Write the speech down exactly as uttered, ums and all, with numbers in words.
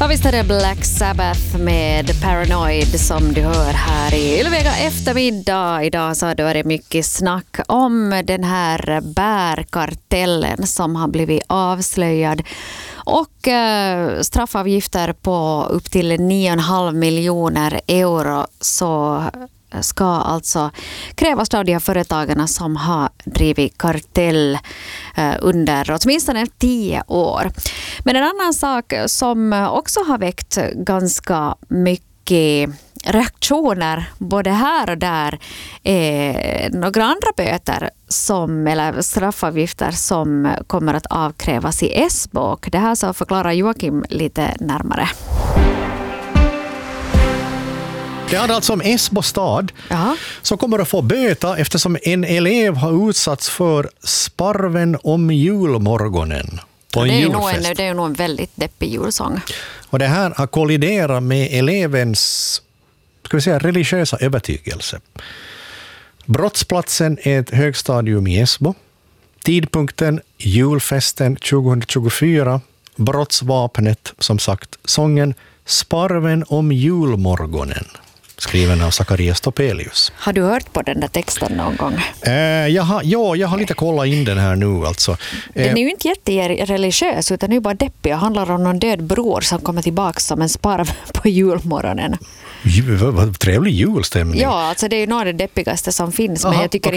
Ja, visst är det Black Sabbath med Paranoid som du hör här i Ylvega eftermiddag. Idag så har det varit mycket snack om den här bärkartellen som har blivit avslöjad. Och eh, straffavgifter på upp till nio komma fem miljoner euro så ska alltså krävas av de här företagarna som har drivit kartell eh, under åtminstone tio år. Men en annan sak som också har väckt ganska mycket reaktioner både här och där är några andra böter som, eller straffavgifter som kommer att avkrävas i Esbo. Det här så förklarar Joakim lite närmare. Det handlar alltså om Esbo stad Jaha. som kommer att få böta eftersom en elev har utsatts för sparven om julmorgonen på en det, är julfest. nog en, det är nog en väldigt deppig julsång. Och det här har kolliderat med elevens, ska vi säga, religiösa övertygelse. Brottsplatsen är ett högstadium i Esbo. Tidpunkten julfesten tjugohundratjugofyra. Brottsvapnet, som sagt, sången Sparven om julmorgonen, skriven av Zacharias Topelius. Har du hört på den där texten någon gång? Eh, jag har, ja, jag har lite kollat in den här nu. Alltså. Eh, Den är ju inte jättereligiös utan det är bara deppig och handlar om någon död bror som kommer tillbaka som en sparv på julmorgonen. Vad, vad trevlig julstämning. Ja, alltså det är ju nog det deppigaste som finns. Aha, men jag tycker okay.